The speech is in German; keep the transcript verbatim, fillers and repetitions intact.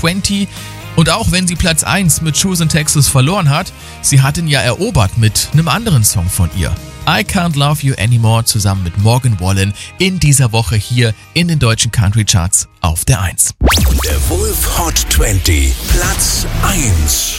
zwanzig. Und auch wenn sie Platz eins mit Shoes in Texas verloren hat, sie hat ihn ja erobert mit einem anderen Song von ihr. I Can't Love You Anymore zusammen mit Morgan Wallen in dieser Woche hier in den deutschen Country Charts auf der eins. Der Wolf Hot zwanzig, Platz eins.